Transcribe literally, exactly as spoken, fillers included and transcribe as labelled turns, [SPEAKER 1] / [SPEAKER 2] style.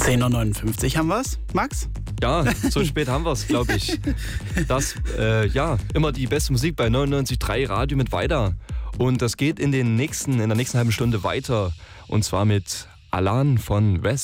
[SPEAKER 1] zehn Uhr neunundfünfzig haben wir es, Max?
[SPEAKER 2] Ja, so spät haben wir es, glaube ich. Das, äh, ja, immer die beste Musik bei neunundneunzig Komma drei Radio mit weiter. Und das geht in, den nächsten, in der nächsten halben Stunde weiter. Und zwar mit Alan von West.